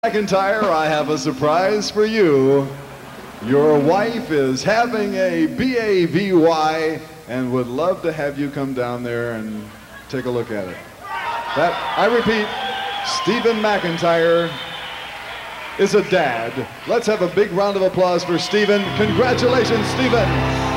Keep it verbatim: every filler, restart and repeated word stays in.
McIntyre, I have a surprise for you. Your wife is having a B A V Y and would love to have you come down there and take a look at it. That, I repeat, Stephen McIntyre is a dad. Let's have a big round of applause for Stephen. Congratulations, Stephen.